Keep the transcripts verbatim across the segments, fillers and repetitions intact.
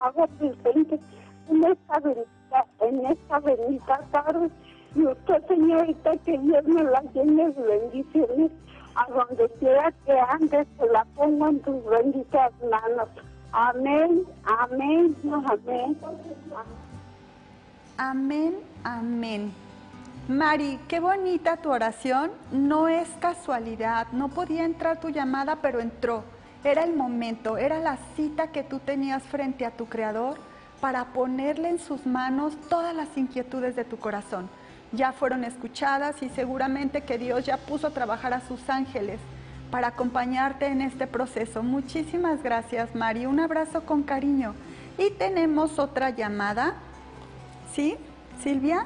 haga presente en esta bendita, en esta bendita tarde. Y usted, señorita, que Dios me la llene de bendiciones. A donde quiera que andes, te la pongo en tus benditas manos. Amén, amén, amén. Amén, amén. Mari, qué bonita tu oración. No es casualidad, no podía entrar tu llamada, pero entró. Era el momento, era la cita que tú tenías frente a tu Creador para ponerle en sus manos todas las inquietudes de tu corazón. Ya fueron escuchadas y seguramente que Dios ya puso a trabajar a sus ángeles para acompañarte en este proceso. Muchísimas gracias, Mari. Un abrazo con cariño. Y tenemos otra llamada. ¿Sí, Silvia?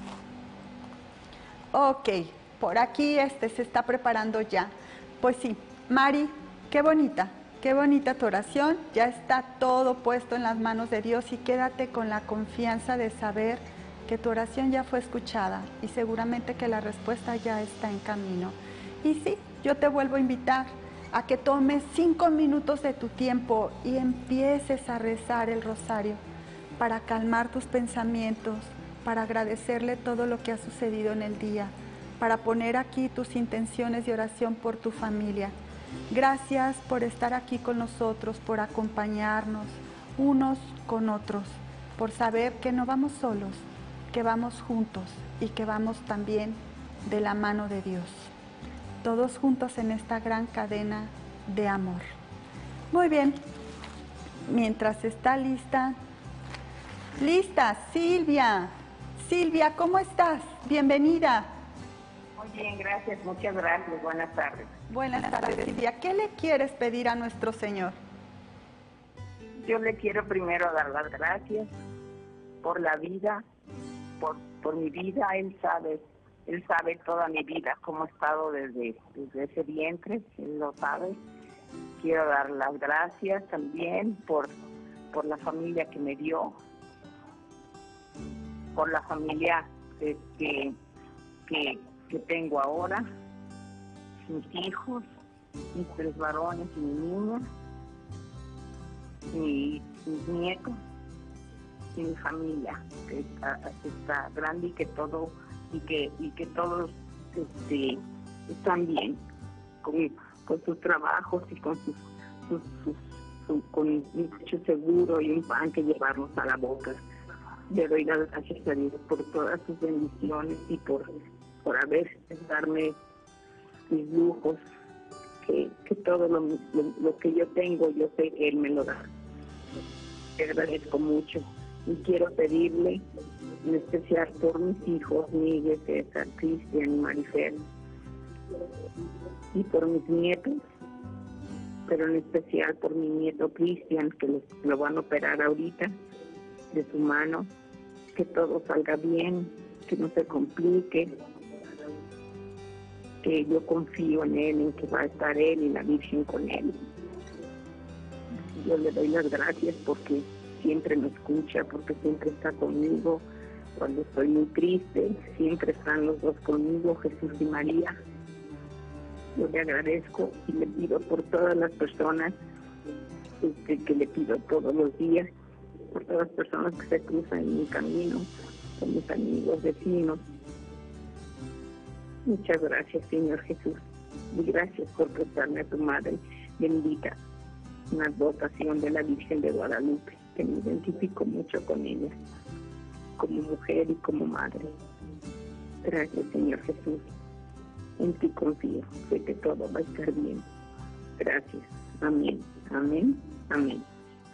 Ok, por aquí este se está preparando ya. Pues sí, Mari, qué bonita, qué bonita tu oración. Ya está todo puesto en las manos de Dios y quédate con la confianza de saber que tu oración ya fue escuchada y seguramente que la respuesta ya está en camino. Y sí, yo te vuelvo a invitar a que tomes cinco minutos de tu tiempo y empieces a rezar el rosario para calmar tus pensamientos, para agradecerle todo lo que ha sucedido en el día, para poner aquí tus intenciones de oración por tu familia. Gracias por estar aquí con nosotros, por acompañarnos unos con otros, por saber que no vamos solos, que vamos juntos y que vamos también de la mano de Dios. Todos juntos en esta gran cadena de amor. Muy bien, mientras está lista, lista, Silvia. Silvia, ¿cómo estás? Bienvenida. Muy bien, gracias, muchas gracias, buenas tardes. Buenas tardes, Silvia. ¿Qué le quieres pedir a nuestro Señor? Yo le quiero primero dar las gracias por la vida, por, por mi vida. Él sabe, él sabe toda mi vida, cómo he estado desde, desde ese vientre, él lo sabe. Quiero dar las gracias también por, por la familia que me dio, por la familia que, que, que, que tengo ahora, mis hijos, mis tres varones y mi niña, mi, mis nietos y mi familia, que está, está grande y que todo y que y que todos este, están bien con, con sus trabajos y con sus, sus, sus, sus con un techo seguro y un pan que llevarnos a la boca. Le doy las gracias a Dios por todas sus bendiciones y por, por haber darme mis lujos, que, que todo lo, lo, lo que yo tengo, yo sé que Él me lo da. Le agradezco mucho y quiero pedirle en especial por mis hijos, Miguel, César, Cristian y Marifel, y por mis nietos, pero en especial por mi nieto Cristian, que lo, lo van a operar ahorita de su mano, que todo salga bien, que no se complique, que yo confío en él, en que va a estar él y la Virgen con él. Yo le doy las gracias porque siempre me escucha, porque siempre está conmigo. Cuando estoy muy triste, siempre están los dos conmigo, Jesús y María. Yo le agradezco y le pido por todas las personas este, que le pido todos los días, por todas las personas que se cruzan en mi camino, con mis amigos, vecinos. Muchas gracias, Señor Jesús, y gracias por prestarme a tu Madre bendita, una votación de la Virgen de Guadalupe, que me identifico mucho con ella, como mujer y como madre. Gracias, Señor Jesús, en ti confío, sé que todo va a estar bien. Gracias, amén, amén, amén.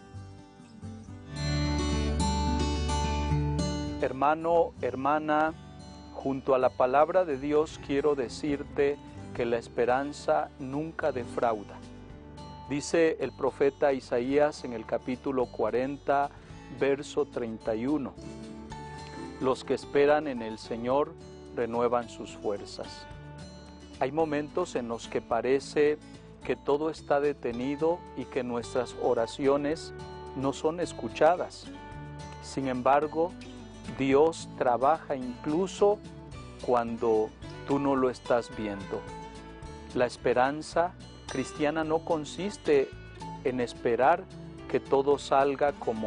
Hermano, hermana, junto a la palabra de Dios quiero decirte que la esperanza nunca defrauda. Dice el profeta Isaías en el capítulo cuarenta, verso treinta y uno. Los que esperan en el Señor renuevan sus fuerzas. Hay momentos en los que parece que todo está detenido y que nuestras oraciones no son escuchadas. Sin embargo, Dios trabaja incluso cuando tú no lo estás viendo. La esperanza cristiana no consiste en esperar que todo salga como